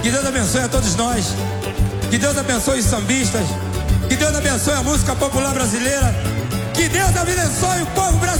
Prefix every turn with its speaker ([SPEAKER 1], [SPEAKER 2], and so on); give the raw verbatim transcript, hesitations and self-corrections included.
[SPEAKER 1] Que Deus abençoe a todos nós. Que Deus abençoe os sambistas. Que Deus abençoe a música popular brasileira. Que Deus abençoe o povo brasileiro.